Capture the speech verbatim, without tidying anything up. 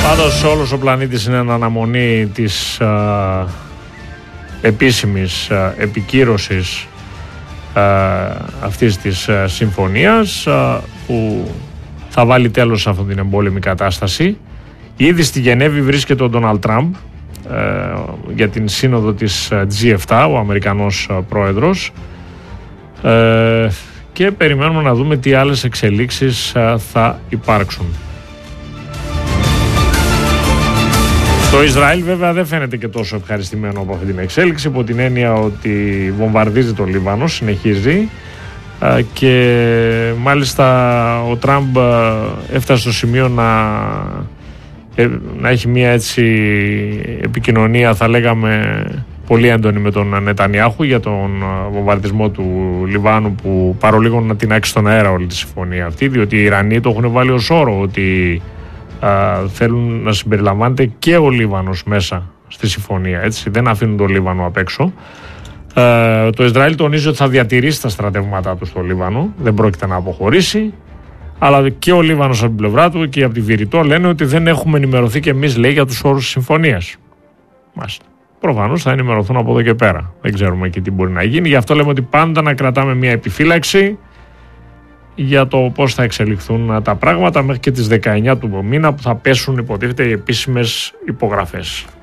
Πάντως όλος ο πλανήτης είναι εν αναμονή της α, επίσημης α, επικύρωσης α, αυτής της α, συμφωνίας α, που θα βάλει τέλος σε αυτή την εμπόλεμη κατάσταση. Ήδη στη Γενέβη βρίσκεται ο Ντόναλντ Τραμπ ε, για την σύνοδο της τζι επτά, ο Αμερικανός πρόεδρος, ε, και περιμένουμε να δούμε τι άλλες εξελίξεις ε, θα υπάρξουν. Το Ισραήλ βέβαια δεν φαίνεται και τόσο ευχαριστημένο από αυτή την εξέλιξη, υπό την έννοια ότι βομβαρδίζει το Λίβανο, συνεχίζει, ε, και μάλιστα ο Τραμπ έφτασε στο σημείο να να έχει μια έτσι επικοινωνία, θα λέγαμε, πολύ έντονη με τον Νετανιάχου για τον βομβαρδισμό του Λιβάνου, που παρολίγο να τεινάξει στον αέρα όλη τη συμφωνία αυτή, διότι οι Ιρανοί το έχουν βάλει ως όρο ότι α, θέλουν να συμπεριλαμβάνεται και ο Λίβανος μέσα στη συμφωνία, έτσι, δεν αφήνουν το Λίβανο απ' έξω. Ε, το Ισραήλ τονίζει ότι θα διατηρήσει τα στρατεύματά του στο Λίβανο, δεν πρόκειται να αποχωρήσει. Αλλά και ο Λίβανος από την πλευρά του και από τη Βηρητό λένε ότι δεν έχουμε ενημερωθεί και εμείς, λέει, για τους όρους της συμφωνίας. Μάλιστα. Προφανώς θα ενημερωθούν από εδώ και πέρα. Δεν ξέρουμε και τι μπορεί να γίνει. Γι' αυτό λέμε ότι πάντα να κρατάμε μια επιφύλαξη για το πώς θα εξελιχθούν τα πράγματα μέχρι και τις δεκαεννιά του μήνα, που θα πέσουν, υποτίθεται, οι επίσημες υπογραφές.